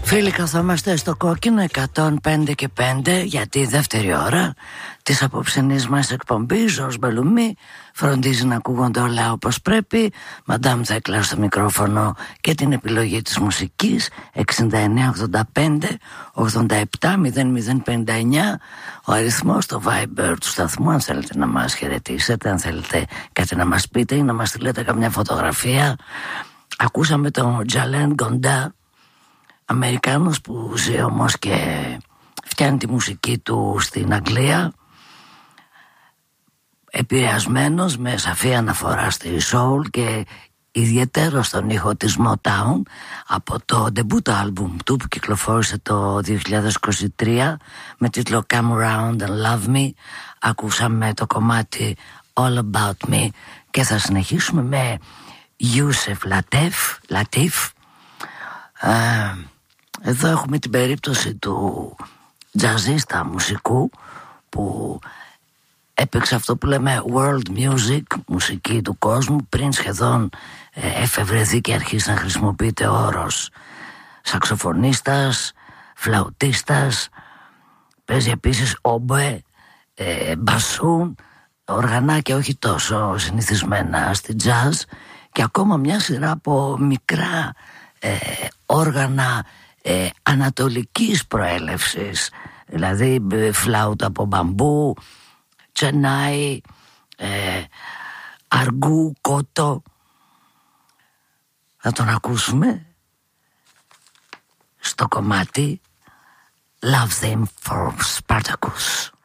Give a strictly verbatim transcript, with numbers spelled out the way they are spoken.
Φίλοι, καθόμαστε στο κόκκινο εκατόν πέντε και πέντε για τη δεύτερη ώρα της απόψινής μας εκπομπής. Ζορζ Μπελουμί φροντίζει να ακούγονται όλα όπως πρέπει. Μαντάμ Θέκλα στο μικρόφωνο και την επιλογή της μουσικής. Εξήντα εννέα ογδόντα πέντε ογδόντα επτά μηδέν μηδέν πενήντα εννέα ο αριθμός στο Viber του σταθμού, αν θέλετε να μας χαιρετήσετε, αν θέλετε κάτι να μας πείτε ή να μας στείλετε καμιά φωτογραφία. Ακούσαμε τον Τζαλέν Γκοντά, Αμερικάνος που ζει όμως και φτιάχνει τη μουσική του στην Αγγλία, επηρεασμένος με σαφή αναφορά στη soul και ιδιαίτερο στον ήχο της Motown από το debut album του που κυκλοφόρησε το δύο χιλιάδες είκοσι τρία με τίτλο Come Around and Love Me. Ακούσαμε το κομμάτι All About Me και θα συνεχίσουμε με Yusef Lateef, Lateef. Uh, εδώ έχουμε την περίπτωση του τζαζίστα μουσικού που έπαιξε αυτό που λέμε world music, μουσική του κόσμου, πριν σχεδόν ε, εφευρεθεί και αρχίσει να χρησιμοποιείται ο όρος σαξοφωνίστας, φλαουτίστας. Παίζει επίσης όμπε, ε, μπασούν, οργανάκια όχι τόσο συνηθισμένα στη jazz και ακόμα μια σειρά από μικρά ε, όργανα ε, ανατολικής προέλευσης, δηλαδή ε, φλάουτα από μπαμπού, τσενάι, ε, αργού, κότο. Θα τον ακούσουμε στο κομμάτι Love Them for Spartacus.